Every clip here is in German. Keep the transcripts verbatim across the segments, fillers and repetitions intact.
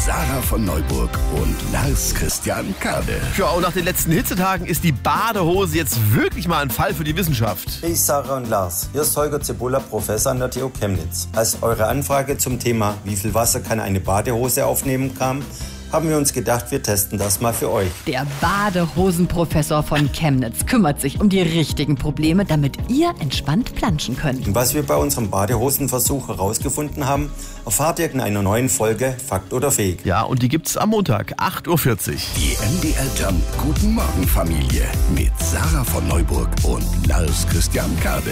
Sarah von Neuburg und Lars Christian Kade. Ja, und nach den letzten Hitzetagen ist die Badehose jetzt wirklich mal ein Fall für die Wissenschaft. Hey Sarah und Lars, hier ist Holger Zibulla, Professor an der T U Chemnitz. Als eure Anfrage zum Thema, wie viel Wasser kann eine Badehose aufnehmen, kam, haben wir uns gedacht, wir testen das mal für euch. Der Badehosenprofessor von Chemnitz kümmert sich um die richtigen Probleme, damit ihr entspannt planschen könnt. Und was wir bei unserem Badehosenversuch herausgefunden haben, erfahrt ihr in einer neuen Folge Fakt oder Fake. Ja, und die gibt's am Montag, acht Uhr vierzig. Die M D R Jump Guten Morgen Familie mit Sarah von Neuburg und Lars Christian Kade.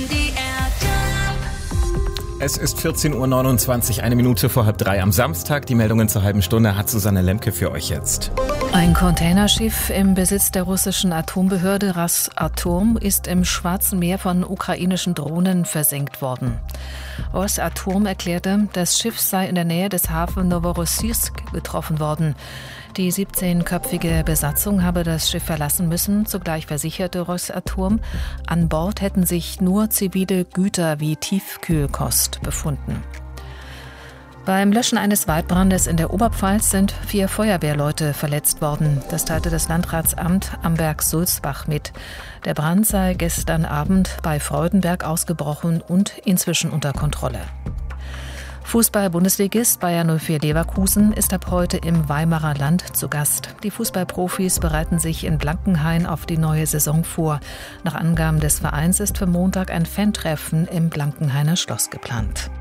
Es ist vierzehn Uhr neunundzwanzig, eine Minute vor halb drei am Samstag. Die Meldungen zur halben Stunde hat Susanne Lemke für euch jetzt. Ein Containerschiff im Besitz der russischen Atombehörde Rosatom ist im Schwarzen Meer von ukrainischen Drohnen versenkt worden. Rosatom erklärte, das Schiff sei in der Nähe des Hafens Novorossiysk getroffen worden. Die siebzehnköpfige Besatzung habe das Schiff verlassen müssen. Zugleich versicherte Rosatom, an Bord hätten sich nur zivile Güter wie Tiefkühlkost befunden. Beim Löschen eines Waldbrandes in der Oberpfalz sind vier Feuerwehrleute verletzt worden. Das teilte das Landratsamt Amberg-Sulzbach mit. Der Brand sei gestern Abend bei Freudenberg ausgebrochen und inzwischen unter Kontrolle. Fußball-Bundesligist Bayer null vier Leverkusen ist ab heute im Weimarer Land zu Gast. Die Fußballprofis bereiten sich in Blankenhain auf die neue Saison vor. Nach Angaben des Vereins ist für Montag ein Fantreffen im Blankenhainer Schloss geplant.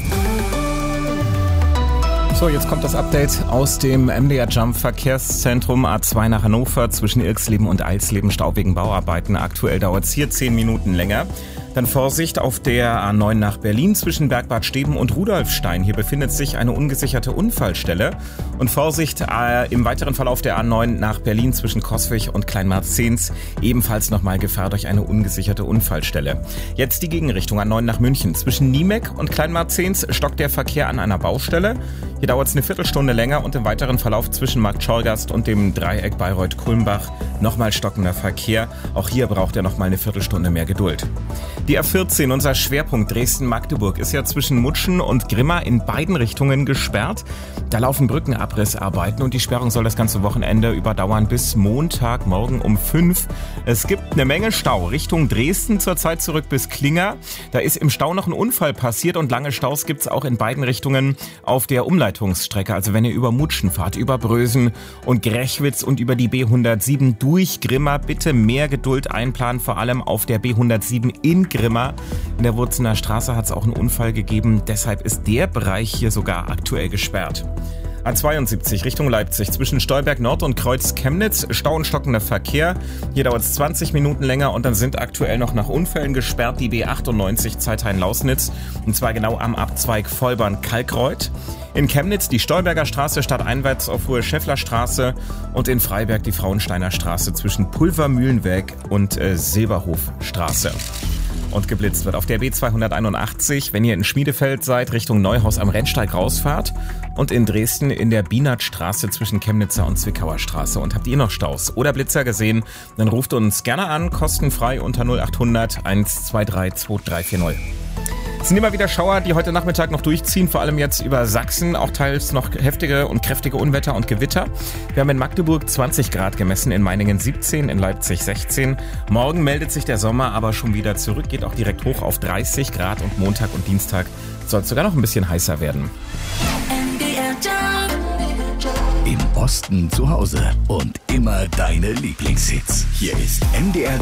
So, jetzt kommt das Update aus dem M D R Jump Verkehrszentrum A zwei nach Hannover zwischen Ilksleben und Eilsleben, Stau wegen Bauarbeiten. Aktuell dauert es hier zehn Minuten länger. Dann Vorsicht auf der A neun nach Berlin zwischen Bergbad Steben und Rudolfstein. Hier befindet sich eine ungesicherte Unfallstelle. Und Vorsicht äh, im weiteren Verlauf der A neun nach Berlin zwischen Coswig und Kleinmarzens. Ebenfalls nochmal Gefahr durch eine ungesicherte Unfallstelle. Jetzt die Gegenrichtung A neun nach München. Zwischen Niemek und Kleinmarzens stockt der Verkehr an einer Baustelle. Hier dauert es eine Viertelstunde länger und im weiteren Verlauf zwischen Markt Schorgast und dem Dreieck Bayreuth-Kulmbach nochmal stockender Verkehr. Auch hier braucht er nochmal eine Viertelstunde mehr Geduld. Die A vierzehn, unser Schwerpunkt Dresden-Magdeburg, ist ja zwischen Mutschen und Grimma in beiden Richtungen gesperrt. Da laufen Brückenabrissarbeiten und die Sperrung soll das ganze Wochenende überdauern bis Montagmorgen um fünf. Es gibt eine Menge Stau Richtung Dresden, zurzeit zurück bis Klinger. Da ist im Stau noch ein Unfall passiert und lange Staus gibt es auch in beiden Richtungen auf der Umleitungsstrecke. Also wenn ihr über Mutschen fahrt, über Brösen und Grechwitz und über die B hundertsieben durch Grimma, bitte mehr Geduld einplanen, vor allem auf der B hundertsieben in Grimma. In der Wurzener Straße hat es auch einen Unfall gegeben, deshalb ist der Bereich hier sogar aktuell gesperrt. A zweiundsiebzig Richtung Leipzig zwischen Stolberg Nord und Kreuz Chemnitz, Stau und stockender Verkehr. Hier dauert es zwanzig Minuten länger und dann sind aktuell noch nach Unfällen gesperrt die B achtundneunzig Zeithain-Lausnitz und zwar genau am Abzweig Vollborn-Kalkreuth. In Chemnitz die Stolberger Straße stadteinwärts auf Hohe Schäffler-Straße und in Freiberg die Frauensteiner Straße zwischen Pulvermühlenweg und äh, Silberhofstraße. Und geblitzt wird auf der B zweihunderteinundachtzig, wenn ihr in Schmiedefeld seid, Richtung Neuhaus am Rennsteig rausfahrt und in Dresden in der Bienertstraße zwischen Chemnitzer und Zwickauer Straße. Und habt ihr noch Staus oder Blitzer gesehen, dann ruft uns gerne an, kostenfrei unter null achthundert eins zwei drei zwei drei vier null. Es sind immer wieder Schauer, die heute Nachmittag noch durchziehen, vor allem jetzt über Sachsen, auch teils noch heftige und kräftige Unwetter und Gewitter. Wir haben in Magdeburg zwanzig Grad gemessen, in Meiningen siebzehn, in Leipzig sechzehn. Morgen meldet sich der Sommer aber schon wieder zurück, geht auch direkt hoch auf dreißig Grad und Montag und Dienstag soll es sogar noch ein bisschen heißer werden. Im Osten zu Hause und immer deine Lieblingshits. Hier ist M D R